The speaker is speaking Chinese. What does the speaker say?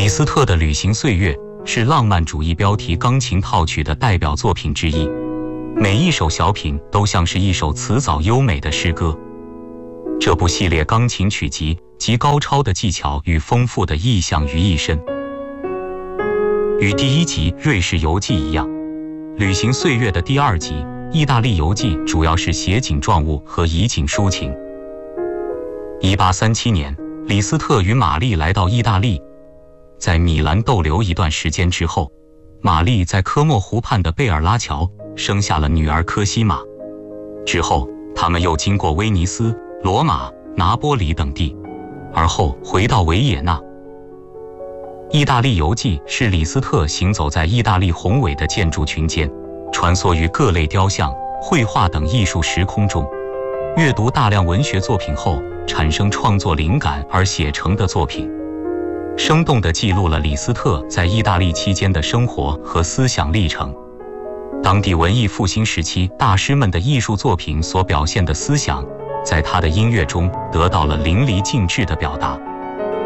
李斯特的《旅行岁月》是浪漫主义标题钢琴套曲的代表作品之一，每一首小品都像是一首词藻优美的诗歌。这部系列钢琴曲集集高超的技巧与丰富的意象于一身。与第一集《瑞士游记》一样，《旅行岁月》的第二集《意大利游记》主要是写景状物和以景抒情。1837年，李斯特与玛丽来到意大利，在米兰逗留一段时间之后，玛丽在科莫湖畔的贝尔拉桥生下了女儿科西玛。之后，他们又经过威尼斯、罗马、拿波里等地，而后回到维也纳。意大利游记是李斯特行走在意大利宏伟的建筑群间，穿梭于各类雕像、绘画等艺术时空中，阅读大量文学作品后产生创作灵感而写成的作品，生动地记录了李斯特在意大利期间的生活和思想历程。当地文艺复兴时期大师们的艺术作品所表现的思想，在他的音乐中得到了淋漓尽致的表达。